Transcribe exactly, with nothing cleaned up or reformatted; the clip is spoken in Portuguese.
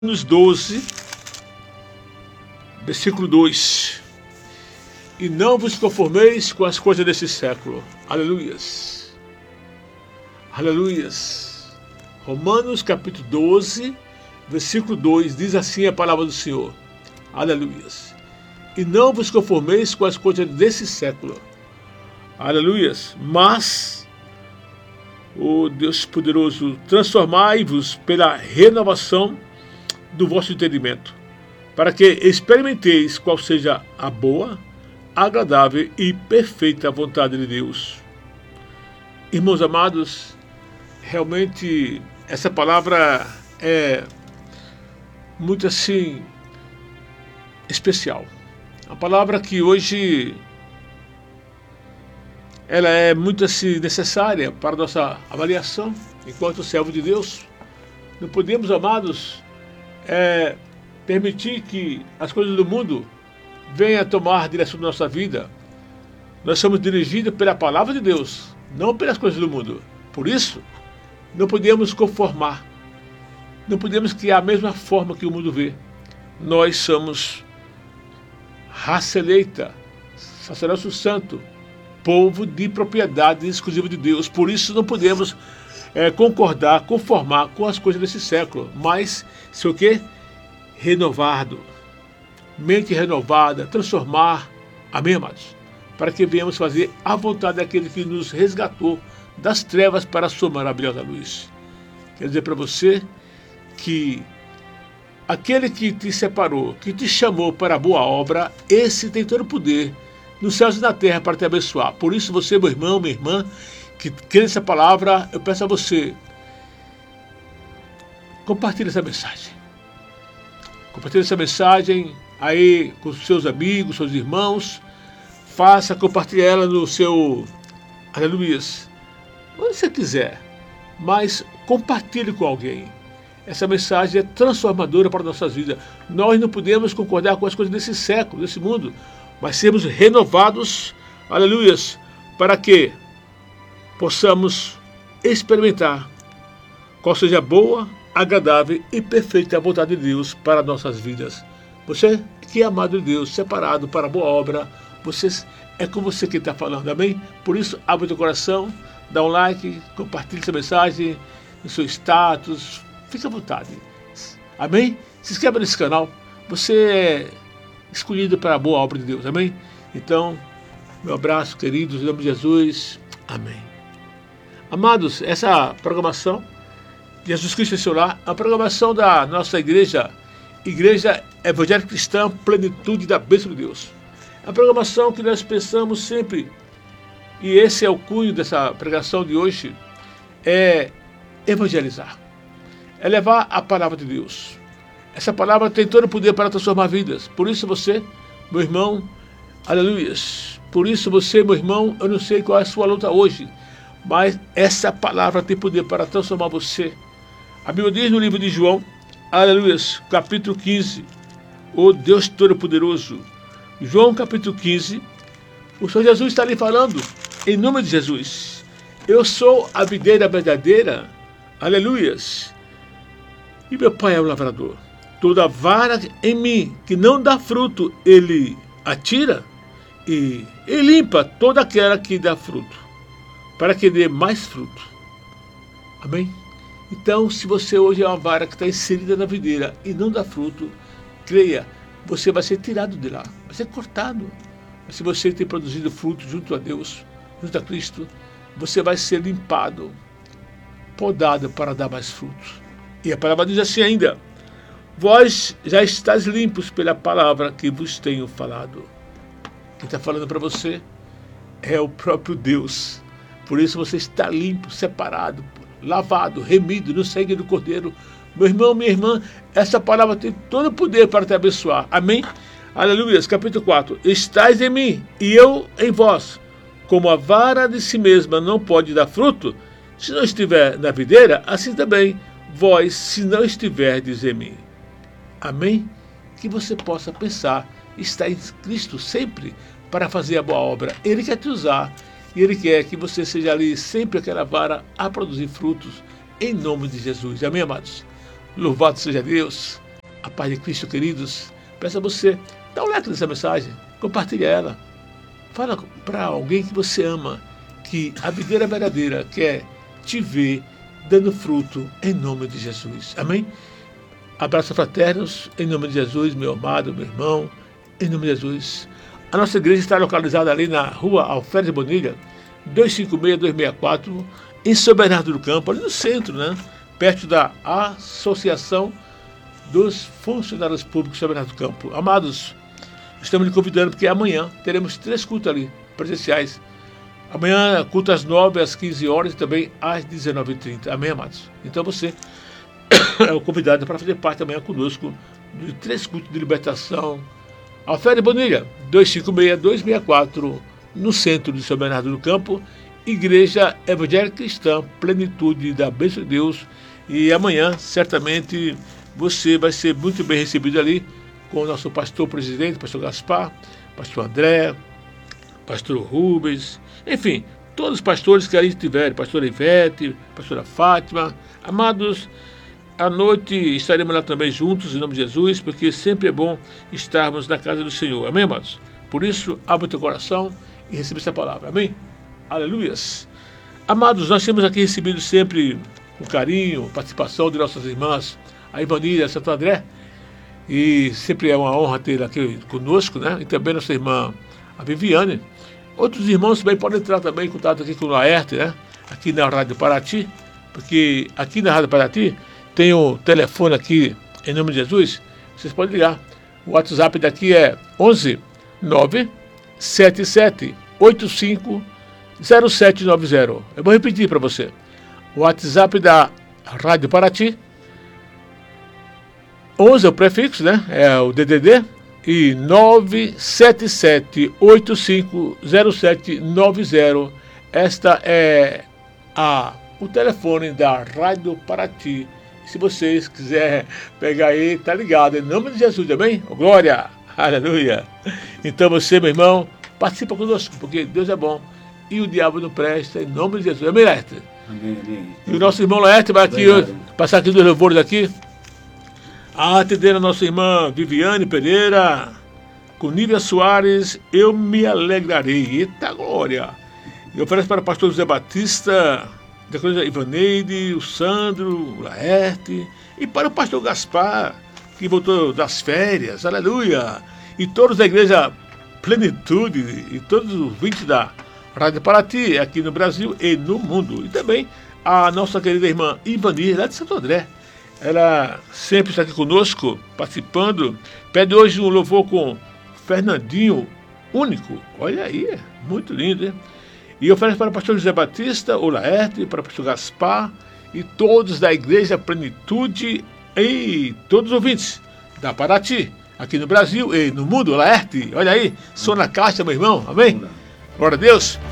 Romanos doze, versículo dois. E não vos conformeis com as coisas desse século. Aleluias. Aleluias. Romanos capítulo doze, versículo dois, diz assim a palavra do Senhor. Aleluias. E não vos conformeis com as coisas desse século. Aleluias. Mas, o Deus poderoso, transformai-vos pela renovação do vosso entendimento, para que experimenteis qual seja a boa, agradável e perfeita vontade de Deus. Irmãos amados, realmente essa palavra é muito assim especial. A palavra que hoje ela é muito assim necessária para a nossa avaliação enquanto servo de Deus. Não podemos, amados, é, permitir que as coisas do mundo venham a tomar a direção da nossa vida. Nós somos dirigidos pela palavra de Deus, não pelas coisas do mundo. Por isso, não podemos conformar, não podemos criar a mesma forma que o mundo vê. Nós somos raça eleita, sacerdócio santo, povo de propriedade exclusiva de Deus. Por isso não podemos é, concordar, conformar com as coisas desse século, mas se o quê? Renovado, mente renovada, transformar, amém, amados? Para que venhamos fazer a vontade daquele que nos resgatou das trevas para a sua maravilhosa luz. Quero dizer para você que aquele que te separou, que te chamou para a boa obra, esse tem todo o poder nos céus e na terra para te abençoar. Por isso você, meu irmão, minha irmã, que crê nessa palavra, eu peço a você, compartilhe essa mensagem. Compartilhe essa mensagem aí com seus amigos, seus irmãos. Faça, compartilhe ela no seu, aleluia, onde você quiser. Mas compartilhe com alguém. Essa mensagem é transformadora para nossas vidas. Nós não podemos concordar com as coisas desse século, desse mundo, mas sermos renovados, aleluias, para que possamos experimentar qual seja a boa, agradável e perfeita vontade de Deus para nossas vidas. Você que é amado de Deus, separado para a boa obra, você, é com você que está falando, amém? Por isso, abre o teu coração, dá um like, compartilhe essa mensagem no seu status, fique à vontade, amém? Se inscreva nesse canal, você é escolhido para a boa obra de Deus, amém? Então, meu abraço, queridos, em nome de Jesus, amém. Amados, essa programação, Jesus Cristo em seu lar, a programação da nossa igreja, Igreja Evangélica Cristã, Plenitude da Bênção de Deus. A programação que nós pensamos sempre, e esse é o cunho dessa pregação de hoje, é evangelizar, é levar a palavra de Deus. Essa palavra tem todo o poder para transformar vidas. Por isso você, meu irmão, aleluias, por isso você, meu irmão, eu não sei qual é a sua luta hoje, mas essa palavra tem poder para transformar você. A Bíblia diz no livro de João, aleluias, capítulo quinze, o Deus Todo-Poderoso, João capítulo quinze, o Senhor Jesus está ali falando, em nome de Jesus, eu sou a videira verdadeira, aleluias, e meu Pai é o lavrador. Toda vara em mim que não dá fruto, ele atira e, e limpa toda aquela que dá fruto, para que dê mais fruto. Amém? Então, se você hoje é uma vara que está inserida na videira e não dá fruto, creia, você vai ser tirado de lá, vai ser cortado. Mas se você tem produzido fruto junto a Deus, junto a Cristo, você vai ser limpado, podado para dar mais frutos. E a palavra diz assim ainda, vós já estáis limpos pela palavra que vos tenho falado. Quem está falando para você é o próprio Deus. Por isso você está limpo, separado, lavado, remido no sangue do Cordeiro. Meu irmão, minha irmã, essa palavra tem todo o poder para te abençoar. Amém? Aleluia. Capítulo quatro. Estais em mim e eu em vós. Como a vara de si mesma não pode dar fruto, se não estiver na videira, assim também vós, se não estiverdes em mim. Amém? Que você possa pensar, está em Cristo sempre para fazer a boa obra. Ele quer te usar e Ele quer que você seja ali sempre aquela vara a produzir frutos em nome de Jesus. Amém, amados? Louvado seja Deus. A paz de Cristo, queridos. Peço a você, dá um like nessa mensagem, compartilha ela. Fala para alguém que você ama, que a videira verdadeira quer te ver dando fruto em nome de Jesus. Amém? Abraços fraternos, em nome de Jesus, meu amado, meu irmão, em nome de Jesus. A nossa igreja está localizada ali na rua Alferes Bonilha, dois cinco seis, dois seis quatro, em São Bernardo do Campo, ali no centro, né? Perto da Associação dos Funcionários Públicos de São Bernardo do Campo. Amados, estamos lhe convidando porque amanhã teremos três cultos ali, presenciais. Amanhã, culto às nove, às quinze horas e também às dezenove e trinta. Amém, amados? Então você é o convidado para fazer parte amanhã conosco de três cultos de libertação. Alferes Bonilha, dois cinco seis, dois seis quatro, no centro de São Bernardo do Campo, Igreja Evangélica Cristã, Plenitude da Bênção de Deus. E amanhã, certamente, você vai ser muito bem recebido ali com o nosso pastor presidente, pastor Gaspar, pastor André, pastor Rubens, enfim, todos os pastores que ali tiverem, pastora Ivete, pastora Fátima. Amados, à noite estaremos lá também juntos, em nome de Jesus, porque sempre é bom estarmos na casa do Senhor. Amém, amados? Por isso, abre o teu coração e receba essa palavra. Amém? Aleluias. Amados, nós temos aqui recebido sempre com carinho, participação de nossas irmãs, a Ivanilha, Santo André, e sempre é uma honra tê-la aqui conosco, né? E também nossa irmã, a Viviane. Outros irmãos também podem entrar também em contato aqui com o Laerte, né? Aqui na Rádio Paraty, porque aqui na Rádio Paraty tem o telefone aqui, em nome de Jesus, vocês podem ligar. O WhatsApp daqui é onze nove sete sete oito cinco zero sete nove zero. Eu vou repetir para você. O WhatsApp da Rádio Paraty, onze é o prefixo, né? É o D D D, e nove sete sete oito cinco zero sete nove zero. Esta é a, o telefone da Rádio Paraty. Se vocês quiserem pegar aí, tá ligado, em nome de Jesus, amém? Oh, glória, aleluia. Então você, meu irmão, participa conosco, porque Deus é bom e o diabo não presta, em nome de Jesus, amém, Laerte? Amém, amém. E o nosso irmão Laerte vai aqui, hoje, passar aqui dos louvores aqui, a atender a nossa irmã Viviane Pereira, com Nívia Soares, eu me alegrarei, eita glória. E ofereço para o pastor José Batista, da coisa Ivaneide, o Sandro, o Laerte, e para o pastor Gaspar, que voltou das férias, aleluia, e todos da igreja Plenitude, e todos os ouvintes da Rádio Paraty, aqui no Brasil e no mundo, e também a nossa querida irmã Ivani, lá de Santo André. Ela sempre está aqui conosco, participando, pede hoje um louvor com Fernandinho Único, olha aí, muito lindo, hein? E oferece para o pastor José Batista, o Laerte, para o pastor Gaspar e todos da Igreja Plenitude e todos os ouvintes da Paraty, aqui no Brasil e no mundo, Laerte. Olha aí, som na caixa, meu irmão, amém? Glória a Deus.